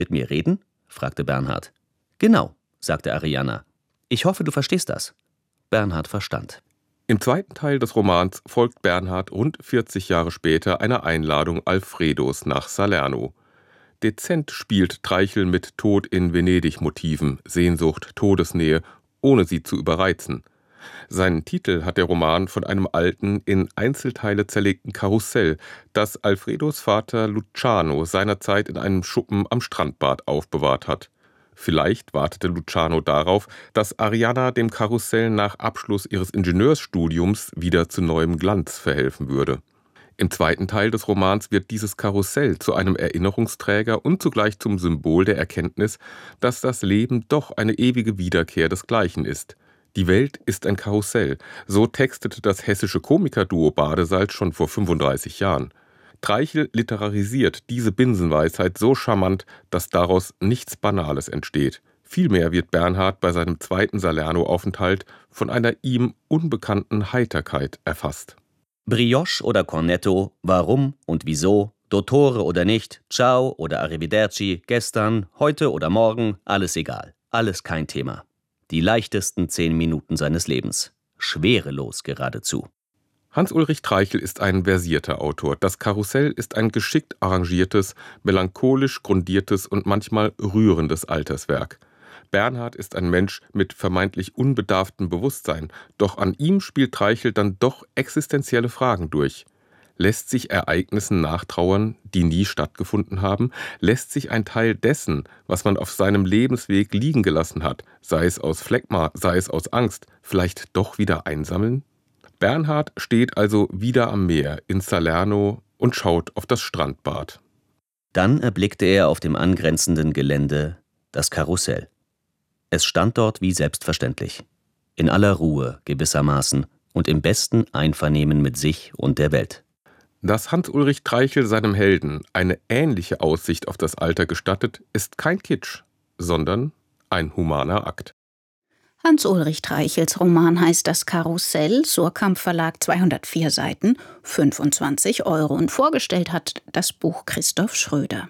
Mit mir reden?, fragte Bernhard. Genau, sagte Arianna. Ich hoffe, du verstehst das. Bernhard verstand. Im zweiten Teil des Romans folgt Bernhard rund 40 Jahre später einer Einladung Alfredos nach Salerno. Dezent spielt Treichel mit Tod in Venedig-Motiven, Sehnsucht, Todesnähe, ohne sie zu überreizen. Seinen Titel hat der Roman von einem alten, in Einzelteile zerlegten Karussell, das Alfredos Vater Luciano seinerzeit in einem Schuppen am Strandbad aufbewahrt hat. Vielleicht wartete Luciano darauf, dass Arianna dem Karussell nach Abschluss ihres Ingenieursstudiums wieder zu neuem Glanz verhelfen würde. Im zweiten Teil des Romans wird dieses Karussell zu einem Erinnerungsträger und zugleich zum Symbol der Erkenntnis, dass das Leben doch eine ewige Wiederkehr desgleichen ist. Die Welt ist ein Karussell, so textete das hessische Komikerduo Badesalz schon vor 35 Jahren. Treichel literarisiert diese Binsenweisheit so charmant, dass daraus nichts Banales entsteht. Vielmehr wird Bernhard bei seinem zweiten Salerno-Aufenthalt von einer ihm unbekannten Heiterkeit erfasst. Brioche oder Cornetto, warum und wieso, Dottore oder nicht, Ciao oder Arrivederci, gestern, heute oder morgen, alles egal, alles kein Thema. Die leichtesten 10 Minuten seines Lebens. Schwerelos geradezu. Hans-Ulrich Treichel ist ein versierter Autor. Das Karussell ist ein geschickt arrangiertes, melancholisch grundiertes und manchmal rührendes Alterswerk. Bernhard ist ein Mensch mit vermeintlich unbedarftem Bewusstsein, doch an ihm spielt Treichel dann doch existenzielle Fragen durch. Lässt sich Ereignissen nachtrauern, die nie stattgefunden haben? Lässt sich ein Teil dessen, was man auf seinem Lebensweg liegen gelassen hat, sei es aus Phlegma, sei es aus Angst, vielleicht doch wieder einsammeln? Bernhard steht also wieder am Meer in Salerno und schaut auf das Strandbad. Dann erblickte er auf dem angrenzenden Gelände das Karussell. Es stand dort wie selbstverständlich. In aller Ruhe gewissermaßen und im besten Einvernehmen mit sich und der Welt. Dass Hans-Ulrich Treichel seinem Helden eine ähnliche Aussicht auf das Alter gestattet, ist kein Kitsch, sondern ein humaner Akt. Hans-Ulrich Treichels Roman heißt Das Karussell, Surkamp Verlag, 204 Seiten, 25 € und vorgestellt hat das Buch Christoph Schröder.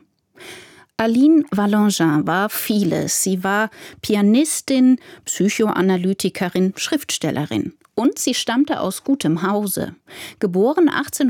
Aline Valangin war vieles. Sie war Pianistin, Psychoanalytikerin, Schriftstellerin. Und sie stammte aus gutem Hause. Geboren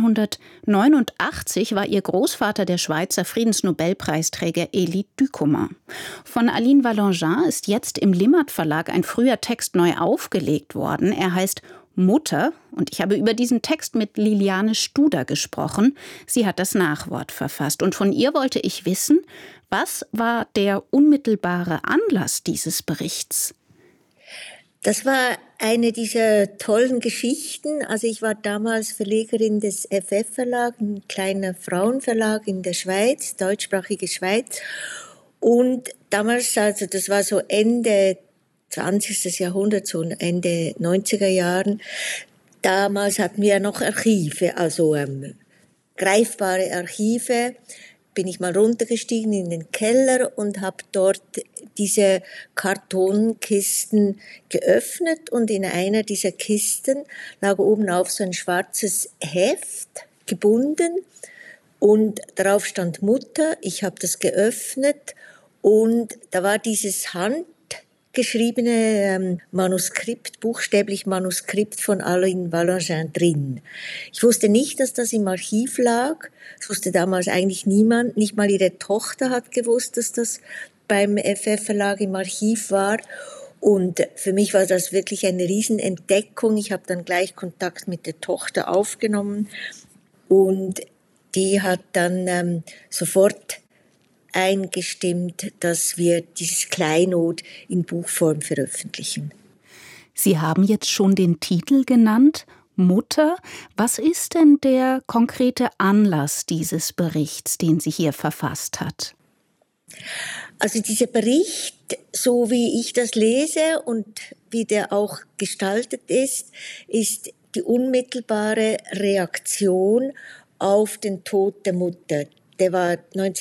1889 war ihr Großvater der Schweizer Friedensnobelpreisträger Élie Ducommun. Von Aline Valangin ist jetzt im Limmert Verlag ein früher Text neu aufgelegt worden. Er heißt Mutter und ich habe über diesen Text mit Liliane Studer gesprochen. Sie hat das Nachwort verfasst und von ihr wollte ich wissen, was war der unmittelbare Anlass dieses Berichts? Das war eine dieser tollen Geschichten. Also ich war damals Verlegerin des FF-Verlag, ein kleiner Frauenverlag in der Schweiz, deutschsprachige Schweiz. Und damals, also das war so Ende 20. Jahrhundert, so Ende 90er Jahren, damals hatten wir ja noch Archive, also greifbare Archive. Bin ich mal runtergestiegen in den Keller und habe dort diese Kartonkisten geöffnet und in einer dieser Kisten lag oben auf so ein schwarzes Heft gebunden und darauf stand Mutter. Ich habe das geöffnet und da war dieses handgeschriebene Manuskript, buchstäblich Manuskript von Aline Valangin drin. Ich wusste nicht, dass das im Archiv lag. Das wusste damals eigentlich niemand. Nicht mal ihre Tochter hat gewusst, dass das beim FF-Verlag im Archiv war. Und für mich war das wirklich eine Riesenentdeckung. Ich habe dann gleich Kontakt mit der Tochter aufgenommen und die hat dann sofort eingestimmt, dass wir dieses Kleinod in Buchform veröffentlichen. Sie haben jetzt schon den Titel genannt, Mutter. Was ist denn der konkrete Anlass dieses Berichts, den sie hier verfasst hat? Also dieser Bericht, so wie ich das lese und wie der auch gestaltet ist die unmittelbare Reaktion auf den Tod der Mutter. Der war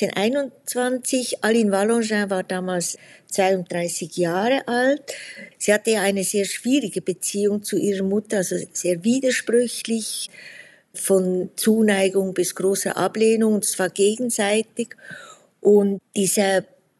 1921, Aline Valangin war damals 32 Jahre alt. Sie hatte ja eine sehr schwierige Beziehung zu ihrer Mutter, also sehr widersprüchlich, von Zuneigung bis großer Ablehnung, und zwar gegenseitig. Und dieser